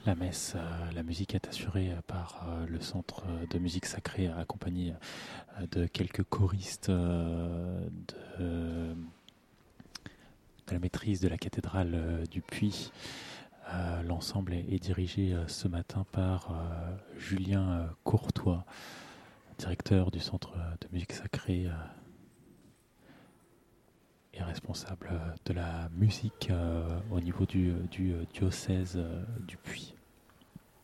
La messe, la musique est assurée par le Centre de musique sacrée, accompagné de quelques choristes de la maîtrise de la cathédrale du Puy. L'ensemble est dirigé ce matin par Julien Courtois, directeur du Centre de musique sacrée et responsable de la musique au niveau du diocèse du Puy.